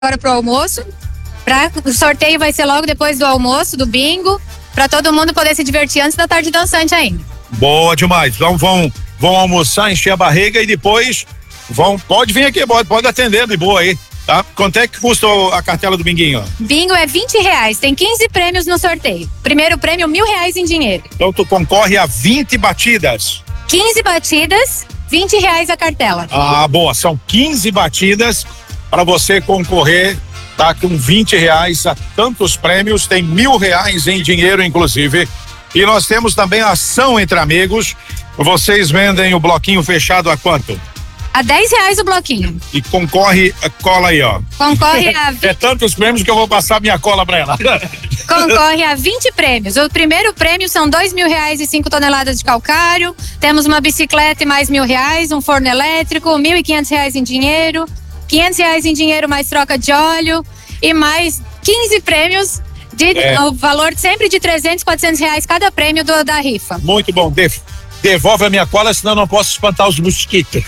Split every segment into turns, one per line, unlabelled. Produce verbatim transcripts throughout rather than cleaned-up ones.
agora pro almoço. Pra, o sorteio vai ser logo depois do almoço, do bingo, para todo mundo poder se divertir antes da tarde dançante ainda.
Boa demais. Então vão, vão almoçar, encher a barriga e depois vão. Pode vir aqui, pode, pode atender de boa aí, tá? Quanto é que custa a cartela do binguinho?
Bingo é vinte reais, tem quinze prêmios no sorteio. Primeiro prêmio, mil reais em dinheiro.
Então tu concorre a vinte batidas.
quinze batidas, vinte reais a cartela.
Ah, boa. São quinze batidas para você concorrer. Tá com vinte reais a tantos prêmios, tem mil reais em dinheiro, inclusive. E nós temos também a ação entre amigos. Vocês vendem o bloquinho fechado a quanto?
A dez reais o bloquinho.
E concorre, cola aí, ó.
Concorre a vinte...
É tantos prêmios que eu vou passar minha cola pra ela.
Concorre a vinte prêmios. O primeiro prêmio são dois mil reais e cinco toneladas de calcário. Temos uma bicicleta e mais mil reais, um forno elétrico, mil e quinhentos reais em dinheiro. quinhentos reais em dinheiro mais troca de óleo e mais quinze prêmios de é. o valor sempre de trezentos, quatrocentos reais cada prêmio do, da rifa.
Muito bom. De, devolve a minha cola, senão eu não posso espantar os mosquitos.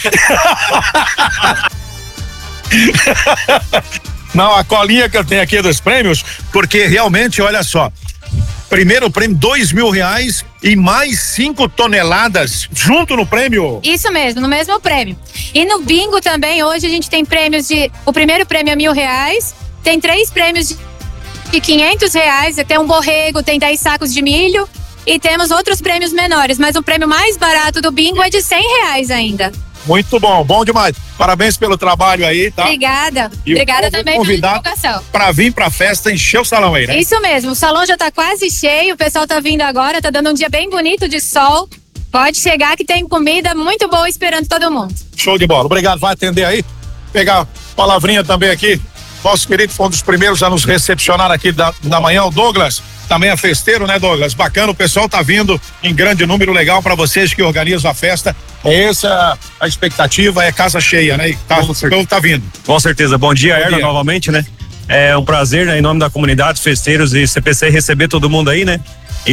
Não, a colinha que eu tenho aqui dos prêmios, porque realmente, olha só, primeiro prêmio, dois mil reais e mais cinco toneladas junto no prêmio.
Isso mesmo, no mesmo prêmio. E no bingo também, hoje a gente tem prêmios de... O primeiro prêmio é mil reais, tem três prêmios de, de quinhentos reais, tem um borrego, tem dez sacos de milho e temos outros prêmios menores, mas o prêmio mais barato do bingo é de cem reais ainda.
Muito bom, bom demais. Parabéns pelo trabalho aí, tá?
Obrigada.
E
Obrigada também pela divulgação.
Pra vir pra festa, encher o salão aí, né?
Isso mesmo, o salão já tá quase cheio, o pessoal tá vindo agora, tá dando um dia bem bonito de sol. Pode chegar que tem comida muito boa esperando todo mundo.
Show de bola, obrigado. Vai atender aí, pegar a palavrinha também aqui. Nosso querido foi um dos primeiros a nos recepcionar aqui da, da manhã, o Douglas. Também é festeiro, né, Douglas? Bacana, o pessoal tá vindo em grande número, legal para vocês que organizam a festa. É essa a expectativa, é casa cheia, né? E tá, o povo tá vindo.
Com certeza. Bom dia, Erla, novamente, né? É um prazer, né, em nome da comunidade, festeiros e C P C, receber todo mundo aí, né?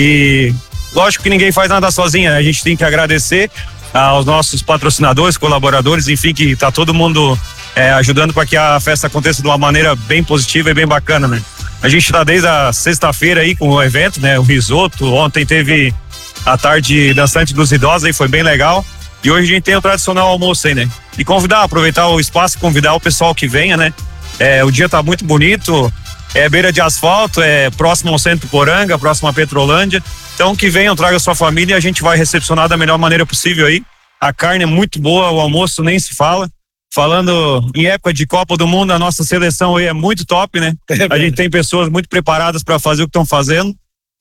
E lógico que ninguém faz nada sozinho, né? A gente tem que agradecer aos nossos patrocinadores, colaboradores, enfim, que tá todo mundo é, ajudando para que a festa aconteça de uma maneira bem positiva e bem bacana, né? A gente tá desde a sexta-feira aí com o evento, né? O risoto, ontem teve a tarde dançante dos idosos aí, foi bem legal. E hoje a gente tem o tradicional almoço aí, né? E convidar, aproveitar o espaço e convidar o pessoal que venha, né? É, o dia tá muito bonito, é beira de asfalto, é próximo ao Centro Poranga, próximo à Petrolândia. Então que venham, traga sua família e a gente vai recepcionar da melhor maneira possível aí. A carne é muito boa, o almoço nem se fala. Falando em época de Copa do Mundo, a nossa seleção aí é muito top, né? A gente tem pessoas muito preparadas para fazer o que estão fazendo.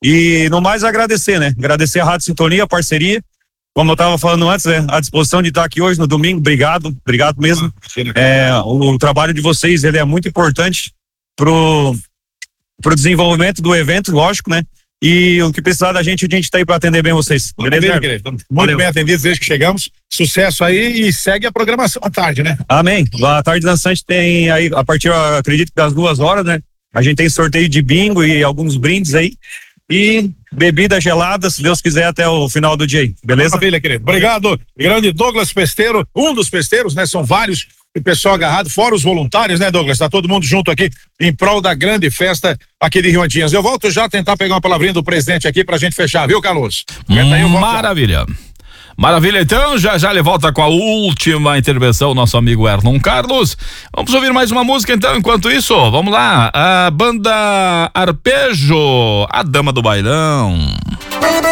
E no mais agradecer, né? Agradecer a Rádio Sintonia, a parceria. Como eu estava falando antes, né? À disposição de estar aqui hoje no domingo. Obrigado, obrigado mesmo. É, o, o trabalho de vocês, ele é muito importante pro, pro desenvolvimento do evento, lógico, né? E o que precisar da gente, a gente tá aí para atender bem vocês. Beleza?
Beleza, muito Valeu. Bem atendidos desde que chegamos. Sucesso aí e segue a programação à tarde, né?
Amém. A tarde dançante tem aí, a partir, eu acredito, das duas horas, né? A gente tem sorteio de bingo e alguns brindes aí. E bebida gelada, se Deus quiser, até o final do dia aí. Beleza?
Maravilha, querido. Obrigado. Grande Douglas Pesteiro, um dos pesteiros, né? São vários. O pessoal agarrado, fora os voluntários, né, Douglas? Tá todo mundo junto aqui em prol da grande festa aqui de Rio Antinhas. Eu volto já a tentar pegar uma palavrinha do presidente aqui pra gente fechar, viu, Carlos?
Hum, maravilha. Maravilha, então, já já ele volta com a última intervenção, nosso amigo Erlon Carlos. Vamos ouvir mais uma música então, enquanto isso, vamos lá, a banda Arpejo, a Dama do Bailão.